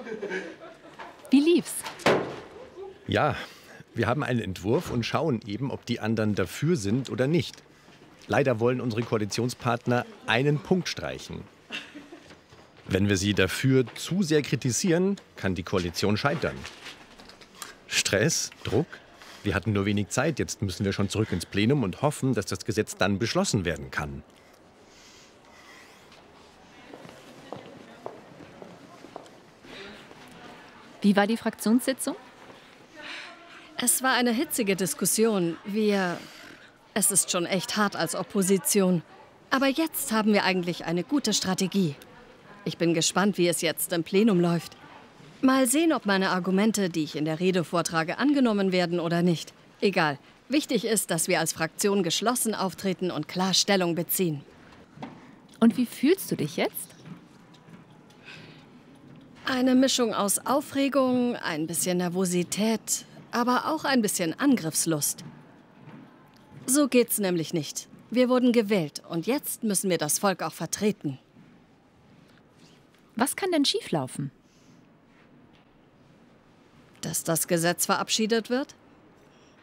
Wie lief's? Ja, wir haben einen Entwurf und schauen eben, ob die anderen dafür sind oder nicht. Leider wollen unsere Koalitionspartner einen Punkt streichen. Wenn wir sie dafür zu sehr kritisieren, kann die Koalition scheitern. Stress, Druck. Wir hatten nur wenig Zeit, jetzt müssen wir schon zurück ins Plenum und hoffen, dass das Gesetz dann beschlossen werden kann. Wie war die Fraktionssitzung? Es war eine hitzige Diskussion. Es ist schon echt hart als Opposition. Aber jetzt haben wir eigentlich eine gute Strategie. Ich bin gespannt, wie es jetzt im Plenum läuft. Mal sehen, ob meine Argumente, die ich in der Rede vortrage, angenommen werden oder nicht. Egal. Wichtig ist, dass wir als Fraktion geschlossen auftreten und klar Stellung beziehen. Und wie fühlst du dich jetzt? Eine Mischung aus Aufregung, ein bisschen Nervosität, aber auch ein bisschen Angriffslust. So geht's nämlich nicht. Wir wurden gewählt und jetzt müssen wir das Volk auch vertreten. Was kann denn schieflaufen? Dass das Gesetz verabschiedet wird?